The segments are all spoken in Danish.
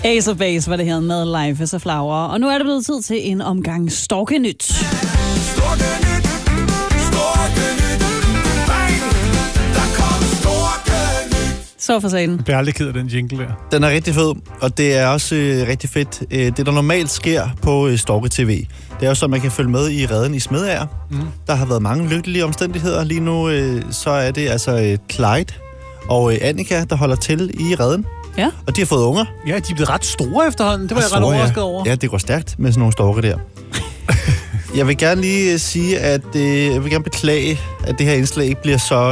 Ace of Base var det her med Life is a Flower. Og nu er det blevet tid til en omgang Storkenyt. Storkenyt, Storkenyt, bang, der kom Storkenyt. Så for sagen. Jeg bliver aldrig ked af den jingle der. Den er rigtig fed, og det er også rigtig fedt. Det, der normalt sker på Storke TV, det er jo så, at man kan følge med i Reden i Smedager. Der har været mange lykkelige omstændigheder. Lige nu så er det altså Clyde og Annika, der holder til i Reden. Ja. Og de har fået unger. Ja, de er blevet ret store efterhånden. Det var jeg ret overrasket over. Ja, det går stærkt med sådan nogle storke der. Jeg vil gerne lige sige, at jeg vil gerne beklage, at det her indslag ikke bliver så...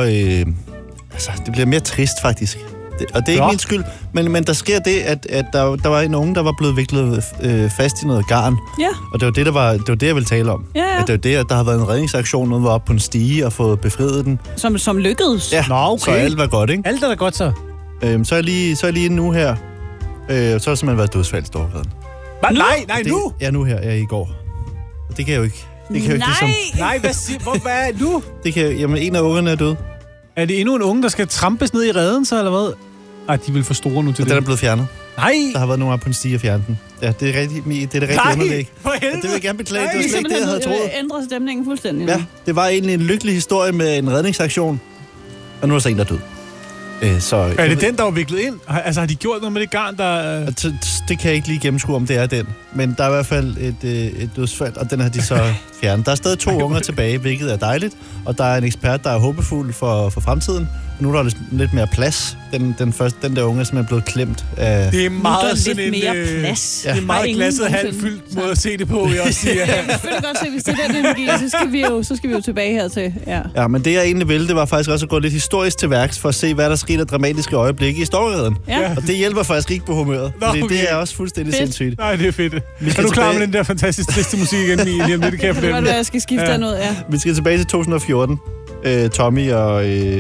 det bliver mere trist, faktisk. Og det er ikke min skyld, men der sker det, at der var en unge, der var blevet viklet fast i noget garn. Ja. Og det var det, jeg ville tale om. Ja. At det var det, at der har været en redningsaktion, nogen var oppe på en stige og fået befriet den. Som lykkedes? Ja, Nå, okay. Så alt var godt, ikke? Alt er da godt, så. Så er jeg lige inde nu her. Så har der simpelthen været dødsfald i Storkereden. Nej, nu? Ja, nu her. Ja, i går. Og det kan jeg jo ikke. Det kan jo ikke ligesom... Nej, hvad er nu? Det kan, jamen, en af ungerne er død. Er det endnu en unge, der skal trampes ned i reden, så, eller hvad? Ej, de vil for store nu til Og det. den er blevet fjernet. Nej! Der har været nogen på en stige og fjernet den. Ja, det er rigtigt, det er det rigtige underlæg. For helvede! Og det vil jeg gerne beklage. Det var Det slet ikke det, jeg havde troet. ændrer stemningen fuldstændig. Ja, det var egentlig en lykkelig historie med en redningsaktion. Og nu er der så en, der er død. Så, er det den, der var viklet ind? Altså, har de gjort noget med det garn, der... Det kan jeg ikke lige gennemskue, om det er den. Men der er i hvert fald et dødsfald, og den har de så fjernet. Der er stadig 2 unger tilbage, hvilket er dejligt. Og der er en ekspert, der er håbefuld for fremtiden. Nu er der lidt mere plads. Den der unge er simpelthen blevet klemt af... Det er meget sådan lidt mere en... plads. Det er meget glasset halvfyldt måde at se det på, vil jeg også sige. Jeg kan selvfølgelig godt se, hvis det er den energi, så skal vi jo tilbage hertil. Ja, men det jeg egentlig ville, det var faktisk også at gå lidt historisk til værks, for at se, hvad der skete af dramatiske øjeblikke i Storkereden. Ja. Og det hjælper faktisk ikke på humøret, fordi det er også fuldstændig sindssygt. Nej, det er fedt. Er du klar med den der fantastisk triste musik igen lige om lidt, kan jeg fornemme? Det var, jeg skal skifte af noget, ja. Vi skal tilbage til 2014. Tommy og...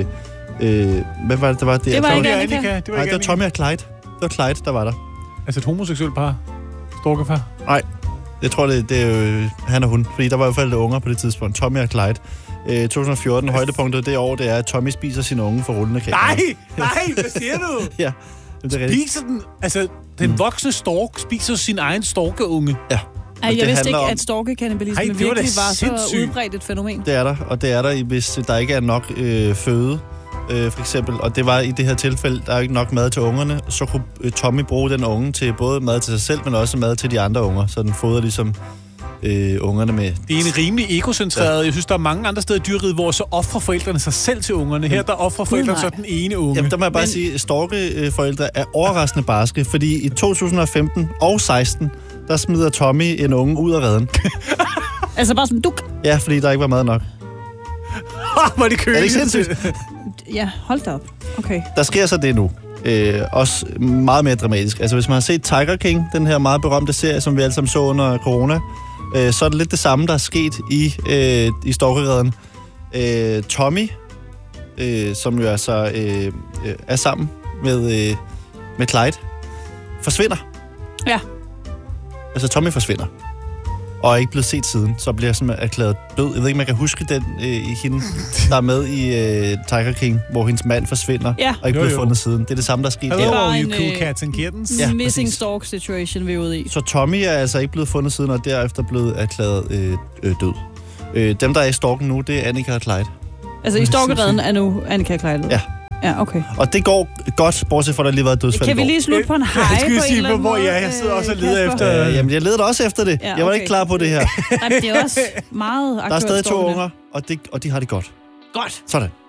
hvad var det, der var der? Det var ikke Annika. Nej, det var Tommy og Clyde. Det var Clyde, der var der. Altså et homoseksuelt par? Storkepar? Nej, jeg tror, det er han og hun. Fordi der var i hvert fald unger på det tidspunkt. Tommy og Clyde. 2014, højdepunktet det år, det er, at Tommy spiser sin unge for rullende kamera. Nej, hvad siger du? Ja, det er rigtigt. Spiser den... Altså, den voksne stork spiser sin egen storkeunge. Ja. Ej, jeg vidste ikke, at storkekannibalisme virkelig var så udbredt et fænomen. Det er der, og det er der, hvis der ikke er nok føde, for eksempel. Og det var i det her tilfælde, der er ikke nok mad til ungerne. Så kunne Tommy bruge den unge til både mad til sig selv, men også mad til de andre unger. Så den fodrer ligesom ungerne med... Det er en rimelig egocentreret. Ja. Jeg synes, der er mange andre steder i dyreriget, hvor så offrer forældrene sig selv til ungerne. Her der offrer forældrene så den ene unge. Jamen, der må jeg bare sige, at storkeforældre er overraskende barske, fordi i 2015 og 16 der smider Tommy en unge ud af reden. Altså bare som duk? Ja, fordi der ikke var mad nok. Hvor er det køligt? Er det ikke sindssygt? Ja, hold da op. Okay. Der sker så det nu. Også meget mere dramatisk. Altså, hvis man har set Tiger King, den her meget berømte serie, som vi alle sammen så under corona, så er det lidt det samme, der er sket i Storkereden. Tommy, som jo altså er sammen med Clyde, forsvinder. Ja. Altså, Tommy forsvinder. Og er ikke blevet set siden, så bliver jeg simpelthen erklæret død. Jeg ved ikke, man kan huske den hende, der er med i Tiger King, hvor hendes mand forsvinder og ikke blevet fundet siden. Det er det samme, der er sket der. Det var en cool cats and kittens. Ja, missing stork situation, vi er ude i. Så Tommy er altså ikke blevet fundet siden, og derefter blevet erklæret død. Dem, der er i storken nu, det er Annika og Clyde. Altså i storkereden er nu Annika og Clyde? Ja. Ja, okay. Og det går godt, bortset fra, at der lige har været dødsfald. Kan vi lige slutte på en hej på en eller anden måde? Jeg sidder også og leder efter... Jamen, jeg leder også efter det. Ja, okay. Jeg var ikke klar på det her. Nej, det er også meget aktuelt. Der er stadig 2 unger, og de har det godt. Godt. Sådan.